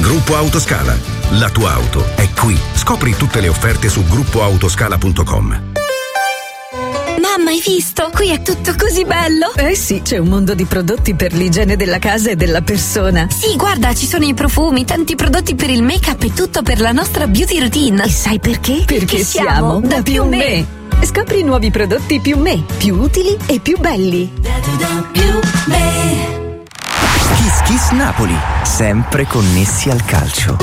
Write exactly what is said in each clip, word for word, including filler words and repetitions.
Gruppo Autoscala. La tua auto è qui. Scopri tutte le offerte su gruppo autoscala punto com. Mamma, hai visto? Qui è tutto così bello! Eh sì, c'è un mondo di prodotti per l'igiene della casa e della persona. Sì, guarda, ci sono i profumi, tanti prodotti per il make-up e tutto per la nostra beauty routine. E sai perché? Perché siamo, siamo da Più Me. Scopri i nuovi prodotti Più Me, più utili e più belli. Da, da, da, Più Me. Kiss Kiss Napoli, sempre connessi al calcio.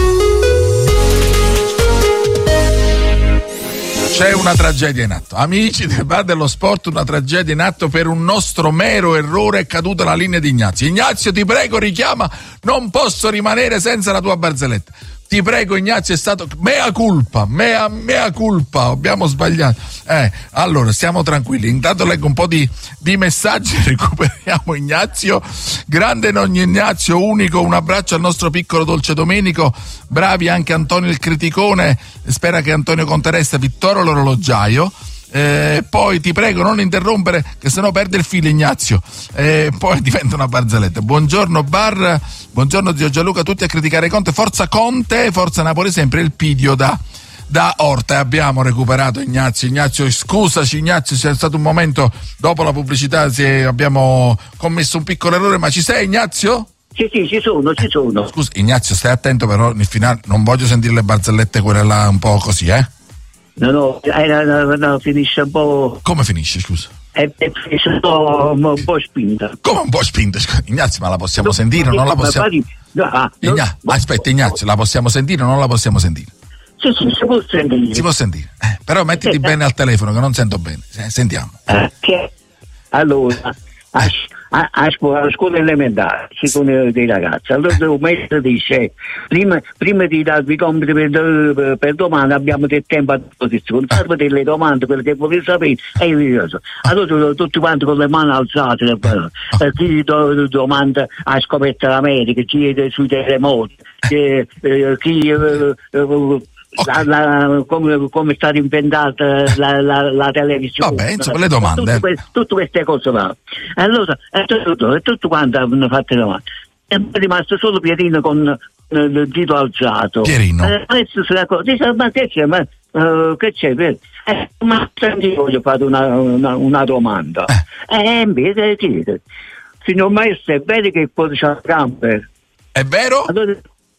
C'è una tragedia in atto. Amici del Bar dello Sport, una tragedia in atto per un nostro mero errore. È caduta la linea di Ignazio. Ignazio, ti prego, richiama. Non posso rimanere senza la tua barzelletta. Ti prego, Ignazio, è stato mea culpa, mea, mea culpa, abbiamo sbagliato. Eh, allora, stiamo tranquilli. Intanto leggo un po' di, di messaggi, recuperiamo Ignazio. Grande nonno Ignazio, unico, un abbraccio al nostro piccolo Dolce Domenico. Bravi anche Antonio il Criticone, spera che Antonio Conteresta, Vittorio l'orologiaio. Eh, poi ti prego non interrompere che sennò perde il filo Ignazio, eh, poi diventa una barzelletta. Buongiorno Bar, buongiorno zio Gianluca, tutti a criticare Conte, forza Conte, forza Napoli sempre, il Pidio da, da Orta. E abbiamo recuperato Ignazio. Ignazio, scusaci Ignazio, c'è stato un momento dopo la pubblicità, se abbiamo commesso un piccolo errore, ma ci sei Ignazio? Sì, sì, ci sono, ci sono. Scusa Ignazio, stai attento però nel finale, non voglio sentire le barzellette quelle là un po' così, eh? No, no, eh, no, no, finisce un po'. Come finisce, scusa? È, è finisce un po', un po' spinta. Come un po' spinta? Ignazio, ma la possiamo no, sentire o non la possiamo? No, ah, Igna... no, Aspetta Ignazio, la possiamo sentire o non la possiamo sentire? Sì, sì, si può sentire. Si può sentire, eh, però mettiti eh, bene al telefono che non sento bene. Eh, sentiamo. Eh, che... Allora, a, a, a, scuola, a scuola elementare ci sono dei ragazzi, allora il maestro dice prima, prima di darvi i compiti per, per domani abbiamo del tempo a disposizione, salvo delle domande quelle che volete sapere e io so. Allora tutti quanti con le mani alzate, eh, chi do, domanda ha scoperto l'America, chi è sui terremoti, chi, eh, chi eh, eh, Okay. La, la, come, come è stata inventata la, la, la televisione. Vabbè, insomma, le domande. Tutte, queste, tutte queste cose là. Allora, è tutto, è tutto quanto hanno fatto le domande. È rimasto solo Pierino con uh, il dito alzato. Pierino. Eh, adesso se la cosa, dice, ma che c'è? Ma, uh, che c'è? Eh, ma io voglio fare una, una, una domanda. E eh. eh, invece chiede, signor maestro, è vero che il cuore c'ha le gambe? È vero? Allora,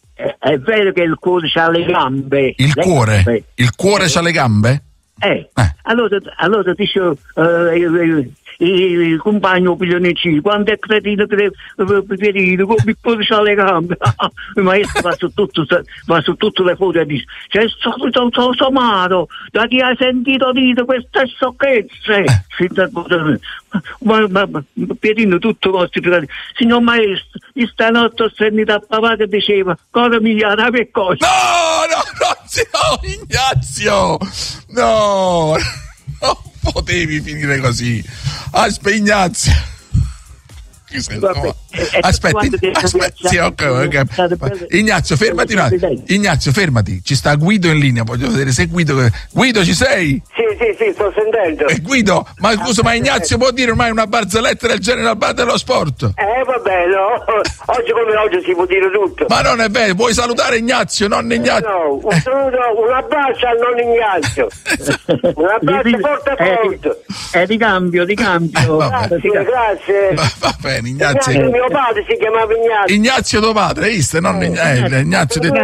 è vero che il cuore c'ha le gambe. Il le cuore? Gambe. Il cuore c'ha le gambe? Eh, eh. allora, allora dice uh, il, il, il compagno Piglionici, quando è cretino che Pierino, come il cuore c'ha le gambe. Il maestro va su, tutto, va su tutte le foto e dice, c'è stato so, somaro, da chi hai sentito dire queste sciocchezze? Eh. Ma, ma, ma Pierino tutto vostro, signor maestro, stanotte ho sentito a papà che diceva cosa migliora per cosa. No, no, no, no, Ignazio, no, non potevi finire così. Aspetta Ignazio. Vabbè, aspetta, aspetta, sì, okay, okay. Ignazio, fermati un attimo. Ignazio, fermati. Ci sta Guido in linea. Voglio vedere se Guido. Guido, ci sei? Sì, sì, sì, sto sentendo. Eh, Guido, ma scusa, ma Ignazio può dire ormai una barzelletta del genere al Bar dello Sport? Eh, vabbè, no. Oggi come oggi si può dire tutto. Ma non è vero, vuoi salutare Ignazio, nonno Ignazio? Eh, no, un saluto, un abbraccio al nonno Ignazio. Un abbraccio forte forte. È di cambio, di cambio. Eh, grazie, grazie. Va, va bene. Ignazio, Ignazio mio padre si chiamava Ignazio. Ignazio tuo padre, hai visto? Non eh, Ignazio di...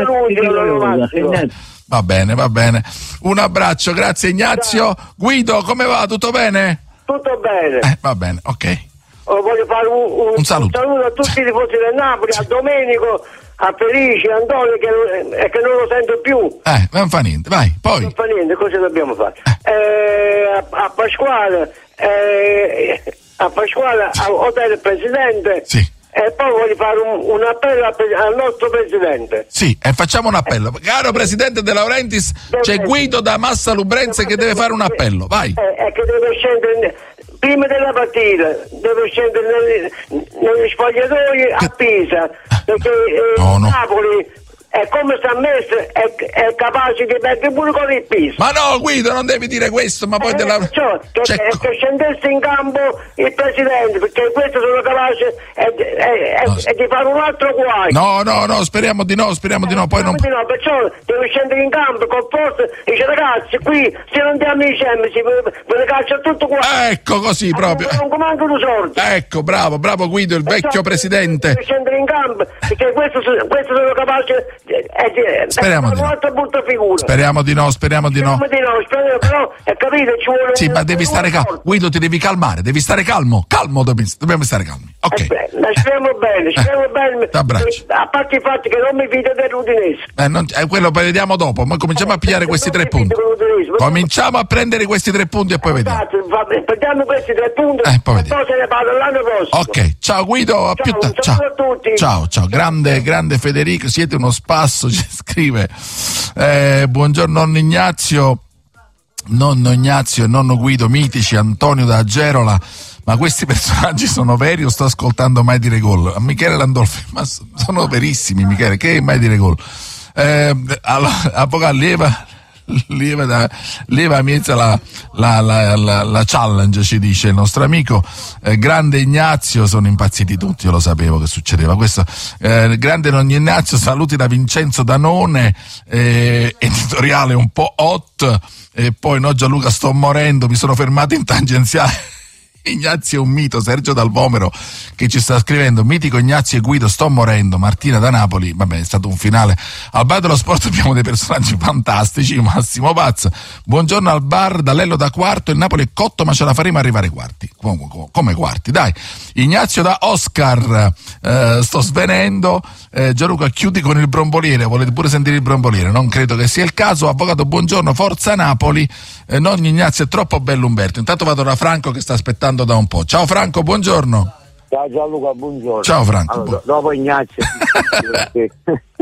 Va bene, va bene. Un abbraccio, grazie Ignazio. Guido, come va? Tutto bene? Tutto bene. Eh, va bene, ok. Oh, voglio fare un, un, un, saluto. un saluto a tutti i tifosi del Napoli, a Domenico, a Felice, a Antonio che, eh, che non lo sento più. Eh, non fa niente, vai, poi. Non fa niente, cosa dobbiamo fare? Eh, a, a Pasquale, eh, a Pasquale, a Hotel Presidente. Sì. E poi voglio fare un, un appello al nostro presidente. Sì, e facciamo un appello. Caro presidente De Laurentiis, deve c'è Guido da Massa Lubrense che deve fare un appello, vai. E eh, che deve scendere prima della partita, deve scendere negli, negli spogliatoi a Pisa, perché eh, no, no. Napoli E come sta messo è, è capace di mettere pure con il piso. Ma no, Guido, non devi dire questo, ma poi eh, della... cioè, che, cioè, che, che scendesse in campo il presidente, perché questo sono capace è, è, è, no, è di fare un altro guai. No, no, no, speriamo di no, speriamo eh, di no, poi non... Di no, perciò deve scendere in campo con forza e dice ragazzi, qui se non andiamo insieme si ve ne calcia tutto qua. Ecco così proprio. Non comando un sordo. Ecco, bravo, bravo Guido, il perciò vecchio presidente. Deve scendere in campo, perché questo, questo sono capace è, è, speriamo, è di no. figura. speriamo di no. Speriamo di no, speriamo di no. Speriamo, però, è capito, ci vuole. Sì, ma devi stare calmo. Guido, ti devi calmare, devi stare calmo. Calmo, dobbiamo stare calmi. Ok. Eh, beh, speriamo bene, speriamo eh, bene. T'abbraccio. A parte il fatto che non mi fido dell'Udinese. Eh, non, eh, quello poi vediamo dopo. Ma cominciamo eh, a pigliare questi tre punti. Cominciamo a prendere questi tre punti e poi vediamo. Esatto, prendiamo questi tre punti eh, poi e poi se ne parla l'anno prossimo. Ok, ciao Guido, a ciao, più tardi. Ciao. A tutti. Ciao, ciao, grande, grande Federico, siete uno spasso, ci scrive. Eh, buongiorno nonno Ignazio, nonno Ignazio e nonno Guido, mitici, Antonio da Agerola. Ma questi personaggi sono veri o sto ascoltando Mai Dire Gol? Michele Landolfi, ma sono verissimi, Michele, che Mai Dire Gol? Eh, allora, avvocato, lieva, lieva, da, lieva a miezza la, la, la, la, la challenge, ci dice il nostro amico. Eh, grande Ignazio, sono impazziti tutti, io lo sapevo che succedeva questo. Eh, grande nonno Ignazio, saluti da Vincenzo Danone, eh, editoriale un po' hot, e poi no Gianluca sto morendo, mi sono fermato in tangenziale. Ignazio è un mito, Sergio Dal Vomero che ci sta scrivendo, mitico Ignazio e Guido, sto morendo, Martina da Napoli, vabbè è stato un finale. Al bar dello sport abbiamo dei personaggi fantastici, Massimo Pazza, buongiorno al bar da Lello da quarto, il Napoli è cotto ma ce la faremo arrivare ai quarti, come, come quarti, dai. Ignazio da Oscar, eh, sto svenendo, eh, Gianluca chiudi con il bromboliere, volete pure sentire il bromboliere, non credo che sia il caso. Avvocato, buongiorno, forza Napoli, eh, nonno Ignazio è troppo bello Umberto. Intanto vado da Franco che sta aspettando da un po'. Ciao Franco, buongiorno. Ciao Gianluca, buongiorno. Ciao Franco. Allora, buon... dopo Ignazio perché...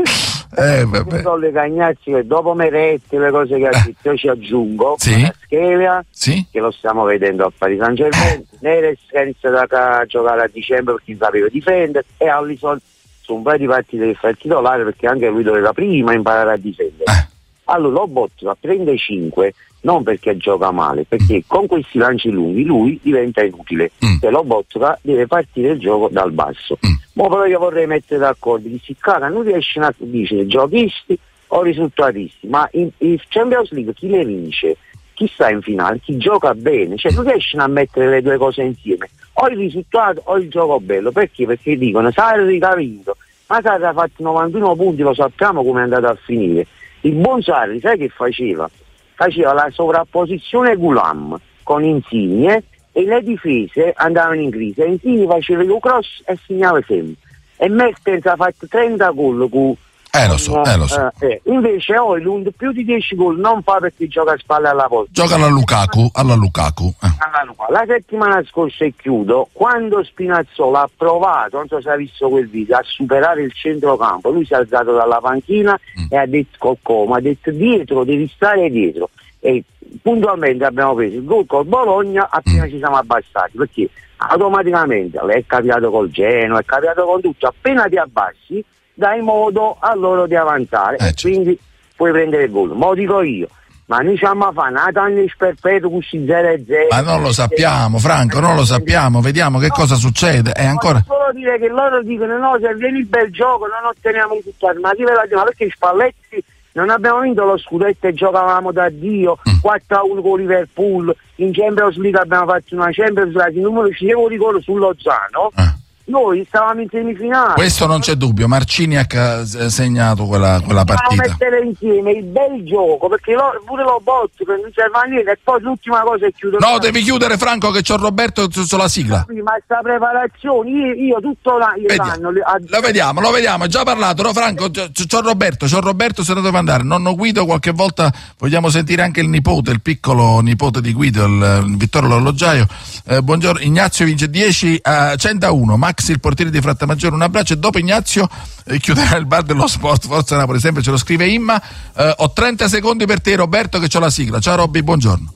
eh, vabbè. Collega Ignazio che dopo Meretti, le cose che ha detto, io ci aggiungo sì? la Schelia, sì? che lo stiamo vedendo a Paris Saint-Germain, Neres senza da ca- giocare a dicembre perché sapeva difendere, e Alisson su un paio di partite che fa il titolare perché anche lui doveva prima imparare a difendere. Eh. Allora lo botto a trentacinque non perché gioca male, perché con questi lanci lunghi lui diventa inutile. Mm. Se lo bottoca deve partire il gioco dal basso. Mm. Ma però io vorrei mettere d'accordo che si cara non riescono a dire giochisti o risultatisti, ma in, in Champions League chi le vince, chi sta in finale, chi gioca bene, cioè non riescono a mettere le due cose insieme, o il risultato o il gioco bello. Perché? Perché dicono Sarri ha vinto, ma Sarri ha fatto novantuno punti, lo sappiamo come è andato a finire. Il buon Sarri sai che faceva? Faceva la sovrapposizione Gulam con Insigne e le difese andavano in crisi, e Insigne faceva il cross e segnava sempre, e Mertens ha fatto trenta gol con Eh lo so, eh lo so. Eh, invece Højlund più di dieci gol non fa perché gioca a spalle alla porta. Gioca alla Lukaku, alla Lukaku. Eh. La settimana scorsa, e chiudo, quando Spinazzola ha provato, non so se hai visto quel video, a superare il centrocampo, lui si è alzato dalla panchina mm. e ha detto col Como, ha detto dietro, devi stare dietro, e puntualmente abbiamo preso il gol col Bologna appena mm. ci siamo abbassati, perché automaticamente è capitato col Genoa, è capitato con tutto, appena ti abbassi dai modo a loro di avanzare, eh, e quindi puoi prendere il gol. Ma lo dico io, ma noi siamo a fare una tannis perpetuo questi zero a zero. Ma non lo sappiamo, Franco, non lo sappiamo, vediamo che no, cosa succede. È ancora... solo dire che loro dicono no, se viene il bel gioco non otteniamo i risultati, ma perché Spalletti non abbiamo vinto lo scudetto e giocavamo da Dio, mm. quattro a uno con Liverpool, in Champions League abbiamo fatto una Champions League, numero ci devo ricordare sul Lozano. Eh. Noi stavamo in semifinale. Questo non c'è dubbio, Marcini ha segnato quella, quella partita. Dobbiamo mettere insieme il bel gioco, perché lo, pure lo botto che non serve a niente, e poi l'ultima cosa è chiudere. No, devi chiudere, Franco, che c'ho Roberto sulla sigla. Ma sta preparazione, io, io tutto l'anno a... Lo vediamo, lo vediamo, ha già parlato, no Franco? C'ho Roberto, c'ho Roberto, se ne deve andare. Nonno Guido, qualche volta vogliamo sentire anche il nipote, il piccolo nipote di Guido, il, il Vittorio l'orologiaio. Eh, buongiorno, Ignazio vince dieci a cento a uno, Max il portiere di Frattamaggiore, un abbraccio, e dopo Ignazio eh, chiuderà il bar dello sport, forza Napoli, sempre ce lo scrive Imma. Eh, ho trenta secondi per te Roberto che c'ho la sigla. Ciao Robby, buongiorno.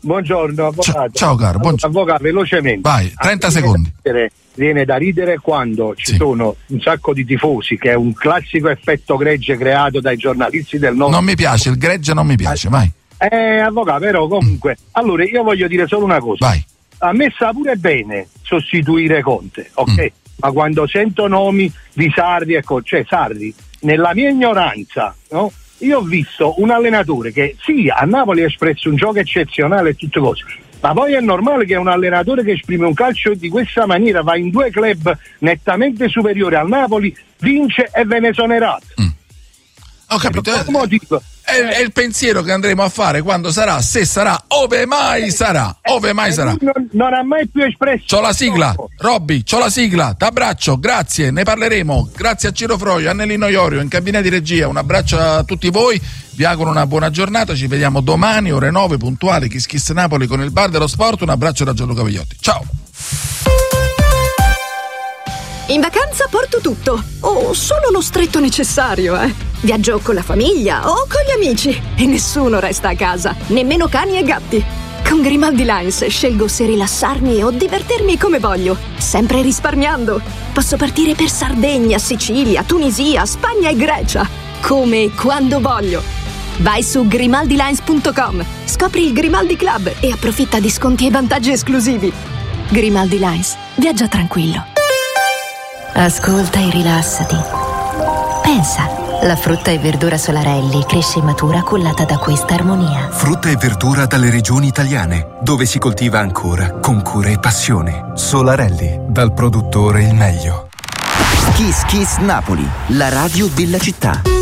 Buongiorno, avvocato. Ciao, ciao caro, buongiorno. Avvocato, velocemente. Vai, trenta secondi. Viene da ridere quando ci sì. sono un sacco di tifosi, che è un classico effetto gregge creato dai giornalisti del nord. Non mi piace, il gregge non mi piace, vai. Eh, avvocato, però comunque. Allora, io voglio dire solo una cosa. Vai. A me sa pure bene sostituire Conte, ok? Mm. Ma quando sento nomi di Sarri, ecco, cioè Sarri, nella mia ignoranza, no? Io ho visto un allenatore che sì, a Napoli ha espresso un gioco eccezionale e tutte cose, ma poi è normale che un allenatore che esprime un calcio di questa maniera va in due club nettamente superiori al Napoli, vince e ve ne esonerato. Mm. Ho capito. È, è il pensiero che andremo a fare quando sarà, se sarà, ove mai sarà, ove mai sarà. Non, non ha mai più espresso. C'ho la sigla, Robby, c'ho la sigla, t'abbraccio, grazie, ne parleremo. Grazie a Ciro Froio, Annelino Iorio, in cabina di regia. Un abbraccio a tutti voi, vi auguro una buona giornata. Ci vediamo domani, ore nove, puntuali, Kiss Kiss Napoli con il Bar dello Sport. Un abbraccio da Gianluca Vigliotti. Ciao. In vacanza porto tutto, o solo lo stretto necessario, eh. Viaggio con la famiglia o con gli amici e nessuno resta a casa, nemmeno cani e gatti. Con Grimaldi Lines scelgo se rilassarmi o divertirmi come voglio, sempre risparmiando. Posso partire per Sardegna, Sicilia, Tunisia, Spagna e Grecia, come e quando voglio. Vai su grimaldi lines punto com, scopri il Grimaldi Club e approfitta di sconti e vantaggi esclusivi. Grimaldi Lines, viaggia tranquillo. Ascolta e rilassati. Pensa, la frutta e verdura Solarelli cresce e matura cullata da questa armonia. Frutta e verdura dalle regioni italiane, dove si coltiva ancora con cura e passione. Solarelli, dal produttore il meglio. Kiss Kiss Napoli, la radio della città.